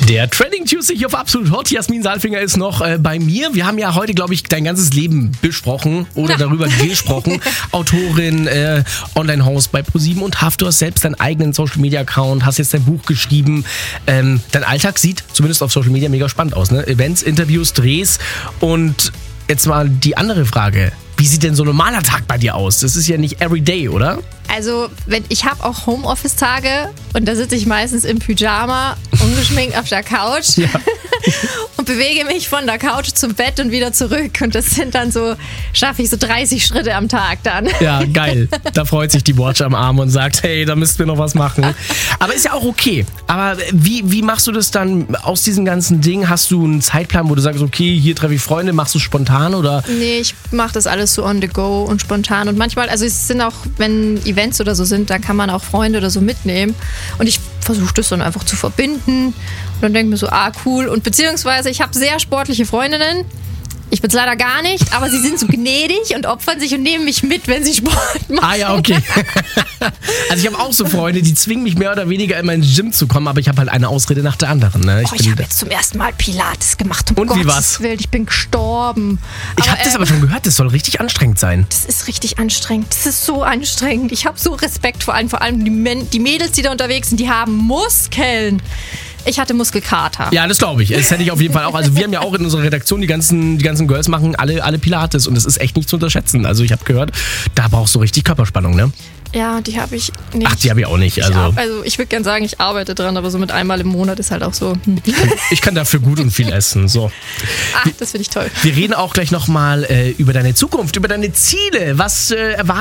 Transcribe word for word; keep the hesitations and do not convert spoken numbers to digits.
Der Trending Tuesday hier auf Absolut Hot. Jasmin Saalfinger ist noch äh, bei mir. Wir haben ja heute, glaube ich, dein ganzes Leben besprochen oder darüber gesprochen. Autorin, äh, Online-Host bei ProSieben und Haft. Du hast selbst deinen eigenen Social-Media-Account, hast jetzt dein Buch geschrieben. Ähm, dein Alltag sieht zumindest auf Social Media mega spannend aus, ne? Events, Interviews, Drehs. Und jetzt mal die andere Frage. Wie sieht denn so ein normaler Tag bei dir aus? Das ist ja nicht everyday, oder? Also, wenn, ich habe auch Homeoffice-Tage und da sitze ich meistens im Pyjama, ungeschminkt auf der Couch Ja. und bewege mich von der Couch zum Bett und wieder zurück. Und das sind dann so, schaffe ich so dreißig Schritte am Tag dann. Ja, geil. Da freut sich die Watch am Arm und sagt, hey, da müssten wir noch was machen. Aber ist ja auch okay. Aber wie, wie machst du das dann aus diesem ganzen Ding? Hast du einen Zeitplan, wo du sagst, okay, hier treffe ich Freunde, machst du es spontan oder? Nee, ich mache das alles so on the go und spontan. Und manchmal, also es sind auch, wenn Events oder so sind, da kann man auch Freunde oder so mitnehmen. Und ich versuche das dann einfach zu verbinden. Und dann denke ich mir so, ah, cool. Und beziehungsweise, ich habe sehr sportliche Freundinnen. Ich bin's leider gar nicht, aber sie sind so gnädig und opfern sich und nehmen mich mit, wenn sie Sport machen. Ah ja, okay. Also ich habe auch so Freunde, die zwingen mich mehr oder weniger immer ins Gym zu kommen, aber ich habe halt eine Ausrede nach der anderen. Ne? Ich, oh, ich habe jetzt zum ersten Mal Pilates gemacht. Um Und wie Gottes war's? Willen, ich bin gestorben. Ich habe das äh, aber schon gehört, das soll richtig anstrengend sein. Das ist richtig anstrengend. Das ist so anstrengend. Ich habe so Respekt vor allem, vor allem die, Men- die Mädels, die da unterwegs sind, die haben Muskeln. Ich hatte Muskelkater. Ja, das glaube ich. Das hätte ich auf jeden Fall auch. Also wir haben ja auch in unserer Redaktion, die ganzen, die ganzen Girls machen alle, alle Pilates und das ist echt nicht zu unterschätzen. Also ich habe gehört, da brauchst du richtig Körperspannung, ne? Ja, die habe ich nicht. Ach, die habe ich auch nicht. Ich Also ar- also ich würde gerne sagen, ich arbeite dran, aber so mit einmal im Monat ist halt auch so. Hm. ich kann dafür gut und viel essen. So. Ah, das finde ich toll. Wir reden auch gleich nochmal äh, über deine Zukunft, über deine Ziele. Was äh, erwartet